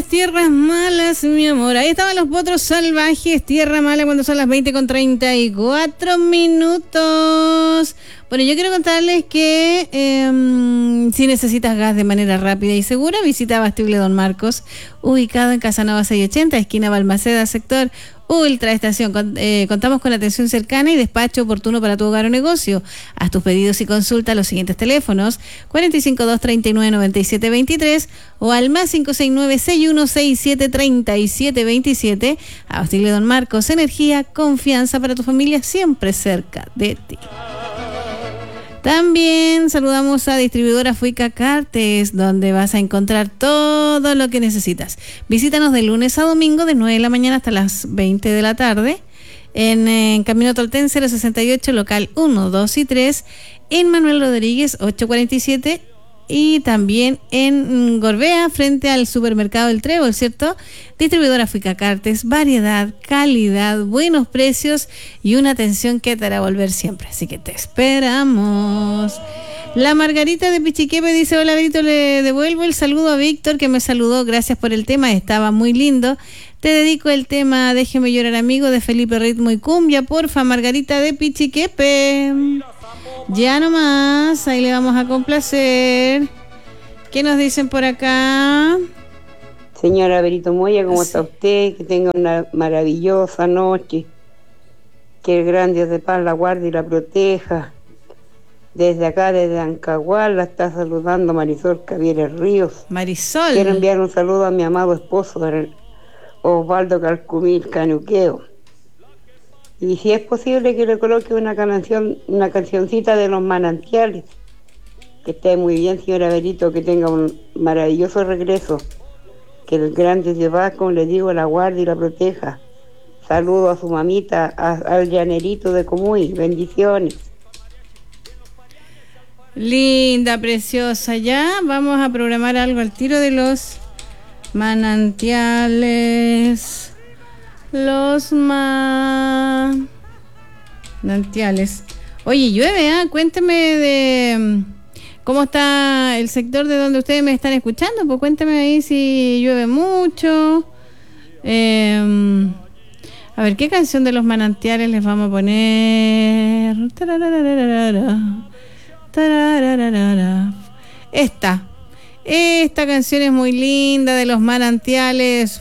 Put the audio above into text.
las tierras malas, mi amor. Ahí estaban los potros salvajes, tierra mala, cuando son las 20:34. Bueno, yo quiero contarles que si necesitas gas de manera rápida y segura, visita Abastible Don Marcos, ubicado en Casanova 680, esquina Balmaceda, sector Ultra Estación. Contamos con atención cercana y despacho oportuno para tu hogar o negocio. Haz tus pedidos y consulta a los siguientes teléfonos: 452-3997-23 o al más 569-6167-3727. Abastible Don Marcos, energía, confianza para tu familia, siempre cerca de ti. También saludamos a Distribuidora Fuica Cartes, donde vas a encontrar todo lo que necesitas. Visítanos de lunes a domingo de 9 de la mañana hasta las 20 de la tarde en Camino Tolten 068, local 1, 2 y 3, en Manuel Rodríguez 847 y también en Gorbea, frente al supermercado El Trébol, ¿cierto? Distribuidora Fuica Cartes, variedad, calidad, buenos precios y una atención que te hará volver siempre. Así que te esperamos. La Margarita de Pichiquepe dice: hola, Berito, le devuelvo el saludo a Víctor, que me saludó. Gracias por el tema, estaba muy lindo. Te dedico el tema Déjeme llorar, amigo, de Felipe Ritmo y Cumbia, porfa, Margarita de Pichiquepe. Ya nomás, ahí le vamos a complacer. ¿Qué nos dicen por acá? Señora Berito Moya, ¿cómo está usted? Que tenga una maravillosa noche. Que el gran Dios de paz la guarde y la proteja. Desde acá, desde Ancahual, la está saludando Marisol Cavieres Ríos. Marisol. Quiero enviar un saludo a mi amado esposo, Osvaldo Calcumil Canuqueo. Y si es posible que le coloque una cancioncita de los manantiales. Que esté muy bien, señora Berito, que tenga un maravilloso regreso. Que el grande Dios va, como le digo, la guarde y la proteja. Saludo a su mamita, al llanerito de Comuy. Bendiciones. Linda, preciosa. Ya vamos a programar algo al tiro de los manantiales. Los manantiales. Oye, llueve, ¿ah? Cuénteme de cómo está el sector de donde ustedes me están escuchando. Pues cuénteme ahí si llueve mucho. A ver, ¿qué canción de los manantiales les vamos a poner? Esta canción es muy linda, de los manantiales.